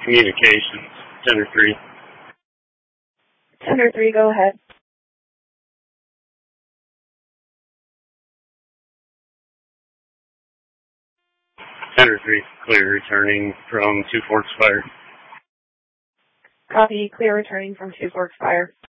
Communications, Tender 3. Tender 3, go ahead. Tender 3, clear returning from Two Forks Fire. Copy, clear returning from Two Forks Fire.